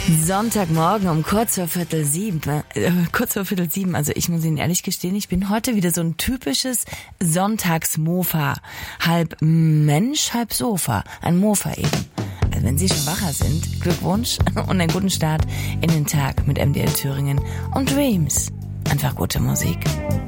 Sonntagmorgen um kurz vor Viertel sieben. Also ich muss Ihnen ehrlich gestehen, ich bin heute wieder so ein typisches Sonntagsmofa. Halb Mensch, halb Sofa. Ein Mofa eben. Also wenn Sie schon wacher sind, Glückwunsch und einen guten Start in den Tag mit MDR Thüringen und Dreams. Einfach gute Musik.